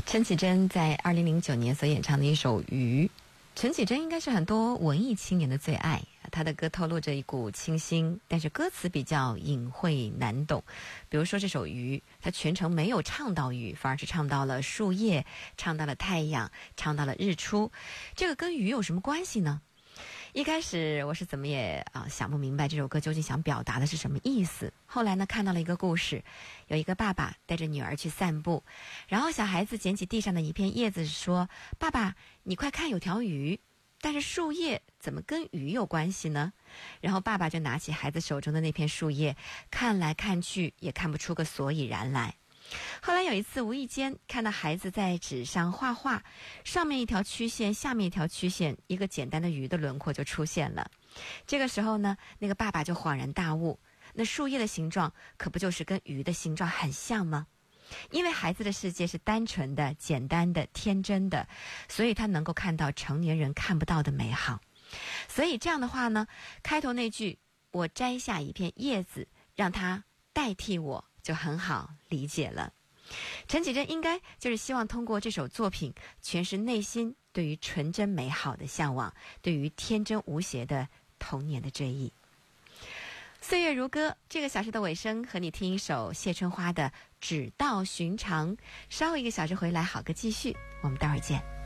陈绮贞在2009年所演唱的一首《鱼》，陈绮贞应该是很多文艺青年的最爱。她的歌透露着一股清新，但是歌词比较隐晦难懂。比如说这首《鱼》，她全程没有唱到鱼，反而是唱到了树叶，唱到了太阳，唱到了日出。这个跟鱼有什么关系呢？一开始我是怎么也想不明白这首歌究竟想表达的是什么意思。后来呢，看到了一个故事，有一个爸爸带着女儿去散步，然后小孩子捡起地上的一片叶子说：“爸爸，你快看，有条鱼。”但是树叶怎么跟鱼有关系呢？然后爸爸就拿起孩子手中的那片树叶，看来看去也看不出个所以然来。后来有一次无意间看到孩子在纸上画画，上面一条曲线，下面一条曲线，一个简单的鱼的轮廓就出现了。这个时候呢，那个爸爸就恍然大悟，那树叶的形状可不就是跟鱼的形状很像吗？因为孩子的世界是单纯的、简单的、天真的，所以他能够看到成年人看不到的美好。所以这样的话呢，开头那句我摘下一片叶子让它代替我，就很好理解了。陈绮贞应该就是希望通过这首作品诠释内心对于纯真美好的向往，对于天真无邪的童年的追忆。岁月如歌，这个小时的尾声和你听一首谢春花的《只道寻常》。稍后1个小时回来，好歌继续，我们待会儿见。